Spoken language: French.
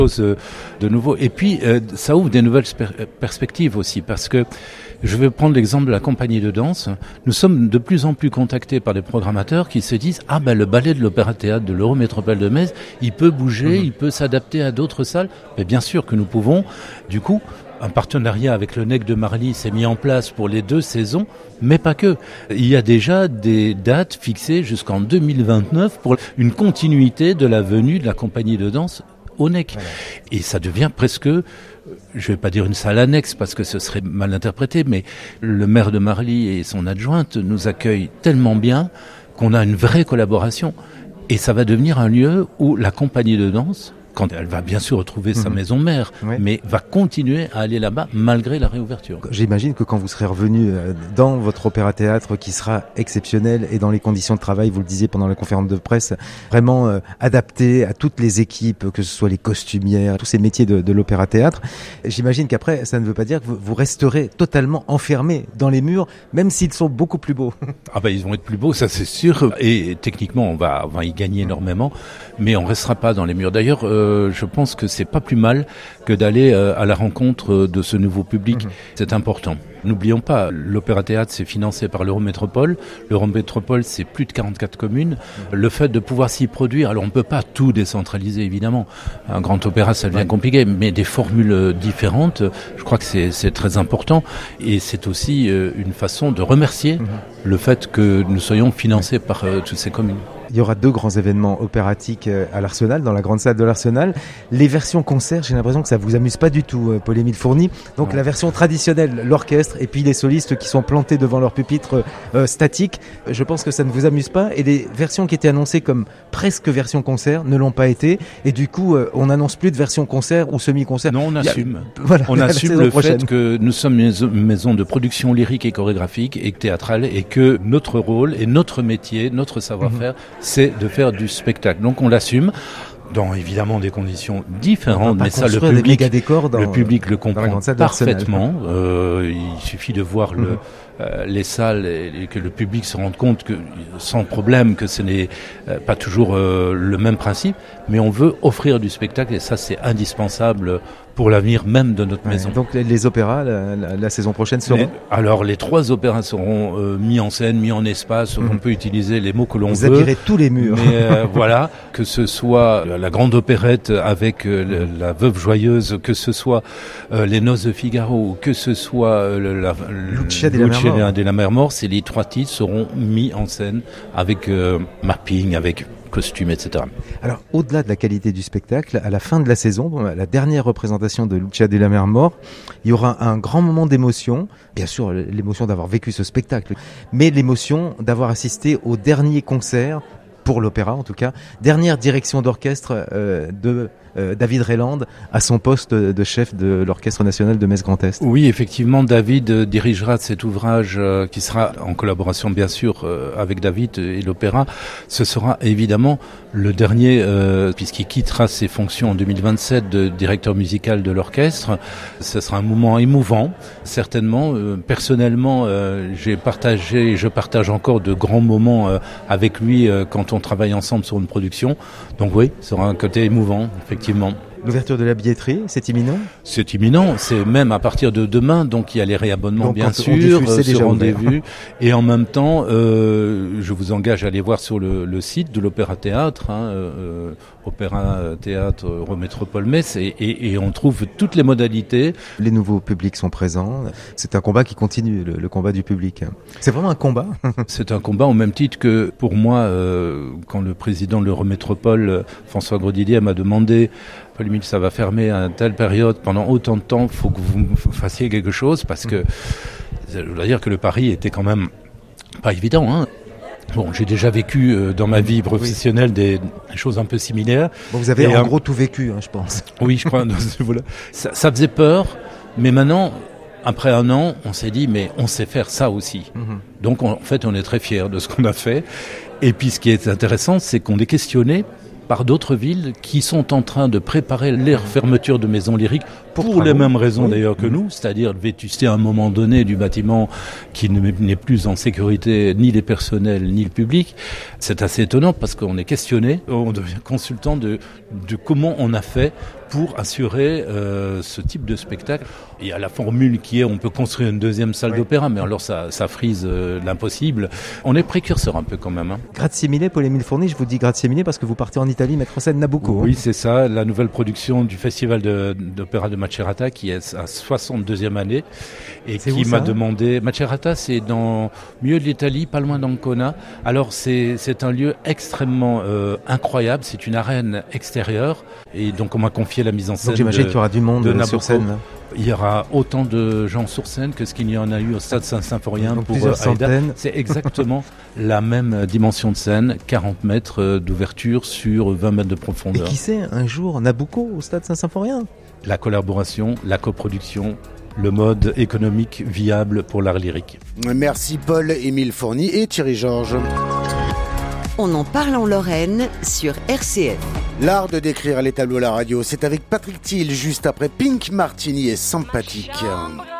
chose de nouveau. Et puis, ça ouvre des nouvelles perspectives aussi, parce que je vais prendre l'exemple de la compagnie de danse. Nous sommes de plus en plus contactés par des programmateurs qui se disent « Ah ben le ballet de l'Opéra-Théâtre de l'Eurométropole de Metz, il peut bouger, il peut s'adapter à d'autres salles. » Mais bien sûr que nous pouvons. Du coup, un partenariat avec le NEC de Marly s'est mis en place pour les 2 saisons, mais pas que. Il y a déjà des dates fixées jusqu'en 2029 pour une continuité de la venue de la compagnie de danse au NEC. Voilà. Et ça devient presque, je vais pas dire une salle annexe parce que ce serait mal interprété, mais le maire de Marly et son adjointe nous accueillent tellement bien qu'on a une vraie collaboration. Et ça va devenir un lieu où la compagnie de danse, quand elle va bien sûr retrouver sa maison mère, mais va continuer à aller là-bas malgré la réouverture. J'imagine que quand vous serez revenu dans votre opéra-théâtre qui sera exceptionnel et dans les conditions de travail, vous le disiez pendant la conférence de presse, vraiment adapté à toutes les équipes, que ce soit les costumières, tous ces métiers de l'opéra-théâtre, j'imagine qu'après, ça ne veut pas dire que vous resterez totalement enfermé dans les murs, même s'ils sont beaucoup plus beaux. Ah ben ils vont être plus beaux, ça c'est sûr, et techniquement on va y gagner énormément, mais on restera pas dans les murs. D'ailleurs, je pense que c'est pas plus mal que d'aller à la rencontre de ce nouveau public. C'est important. N'oublions pas, l'Opéra-Théâtre, c'est financé par l'Eurométropole. L'Eurométropole, c'est plus de 44 communes. Le fait de pouvoir s'y produire, alors on ne peut pas tout décentraliser, évidemment. Un grand opéra, ça devient compliqué, mais des formules différentes, je crois que c'est très important. Et c'est aussi une façon de remercier le fait que nous soyons financés par toutes ces communes. Il y aura 2 grands événements opératiques à l'Arsenal, dans la grande salle de l'Arsenal. Les versions concerts, j'ai l'impression que ça vous amuse pas du tout, Paul-Émile Fourny. Donc la version traditionnelle, l'orchestre et puis les solistes qui sont plantés devant leur pupitre statique, je pense que ça ne vous amuse pas. Et les versions qui étaient annoncées comme presque version concert ne l'ont pas été. Et du coup, on n'annonce plus de version concert ou semi-concert. Non, on assume. On assume le fait que nous sommes une maison de production lyrique et chorégraphique et théâtrale et que notre rôle et notre métier, notre savoir-faire, c'est de faire du spectacle. Donc on l'assume dans évidemment des conditions différentes, mais ça le public le comprend parfaitement. Il suffit de voir les salles et que le public se rende compte que sans problème que ce n'est pas toujours le même principe, mais on veut offrir du spectacle et ça c'est indispensable pour l'avenir même de notre maison. Donc les opéras, la saison prochaine seront... Alors les 3 opéras seront mis en scène, mis en espace, on peut utiliser les mots que l'on veut. Vous habillerez tous les murs. Mais voilà, que ce soit la grande opérette avec la Veuve Joyeuse, que ce soit les Noces de Figaro, que ce soit Lucia de la Mer Morte, les 3 titres seront mis en scène avec mapping, avec costumes, etc. Alors, au-delà de la qualité du spectacle, à la fin de la saison, la dernière représentation de Lucia de la Mer Morte, il y aura un grand moment d'émotion. Bien sûr, l'émotion d'avoir vécu ce spectacle, mais l'émotion d'avoir assisté au dernier concert, pour l'opéra en tout cas, dernière direction d'orchestre de David Rayland à son poste de chef de l'Orchestre National de Metz Grand Est. Oui, effectivement, David dirigera cet ouvrage qui sera en collaboration bien sûr avec David et l'opéra. Ce sera évidemment le dernier, puisqu'il quittera ses fonctions en 2027 de directeur musical de l'orchestre. Ce sera un moment émouvant, certainement. Personnellement, je partage encore de grands moments avec lui quand on travaille ensemble sur une production. Donc oui, ce sera un côté émouvant, effectivement. L'ouverture de la billetterie, c'est imminent ? C'est imminent, c'est même à partir de demain, donc il y a les réabonnements donc, bien sûr, ce rendez-vous. Et en même temps, je vous engage à aller voir sur le site de l'Opéra-Théâtre, Opéra-Théâtre Eurométropole Metz, et on trouve toutes les modalités. Les nouveaux publics sont présents, c'est un combat qui continue, le combat du public. C'est vraiment un combat. C'est un combat au même titre que pour moi, quand le président de l'Eurométropole, François Grosdidier, m'a demandé Paul-Émile, ça va fermer à une telle période, pendant autant de temps, il faut que vous fassiez quelque chose, parce que je dois dire que le pari était quand même pas évident. Hein. Bon, j'ai déjà vécu dans ma vie professionnelle des choses un peu similaires. Bon, vous avez en gros tout vécu, je pense. Oui, je crois. Voilà. Ça faisait peur, mais maintenant, après 1 an, on s'est dit, mais on sait faire ça aussi. Donc, en fait, on est très fiers de ce qu'on a fait. Et puis, ce qui est intéressant, c'est qu'on est questionné par d'autres villes qui sont en train de préparer leur fermeture de maisons lyriques pour les mêmes raisons d'ailleurs que nous, c'est-à-dire vétusté à un moment donné du bâtiment qui n'est plus en sécurité ni les personnels ni le public. C'est assez étonnant parce qu'on est questionné, on devient consultant de comment on a fait pour assurer ce type de spectacle. Il y a la formule qui est on peut construire une deuxième salle d'opéra, mais alors ça frise l'impossible. On est précurseur un peu quand même. Grazie mille, Paul-Émile Fourny, je vous dis grazie mille parce que vous partez en Italie mettre en scène Nabucco. Oui, c'est ça, la nouvelle production du Festival d'opéra de Macerata qui est à 62e année et qui m'a demandé... Macerata, c'est dans le milieu de l'Italie, pas loin d'Ancona. Alors c'est un lieu extrêmement incroyable, c'est une arène extérieure et donc on m'a confié la mise en scène. Donc j'imagine qu'il y aura du monde sur scène. Il y aura autant de gens sur scène que ce qu'il y en a eu au Stade Saint-Symphorien pour plusieurs centaines. C'est exactement la même dimension de scène, 40 mètres d'ouverture sur 20 mètres de profondeur. Et qui sait, un jour, Nabucco au Stade Saint-Symphorien. La collaboration, la coproduction, le mode économique viable pour l'art lyrique. Merci Paul-Émile Fourny et Thierry Georges. On en parle en Lorraine sur RCF. L'art de décrire les tableaux à la radio, c'est avec Patrick Thiel juste après Pink Martini et Sympathique.